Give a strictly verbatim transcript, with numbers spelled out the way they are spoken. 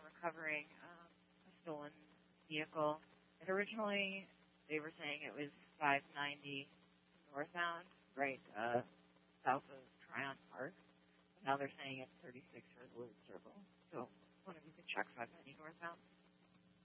recovering um, a stolen vehicle. And originally, they were saying it was five ninety northbound, right uh, south of Tryon Park. But now they're saying it's thirty-six Resolute Circle. So, one of you could check five ninety northbound.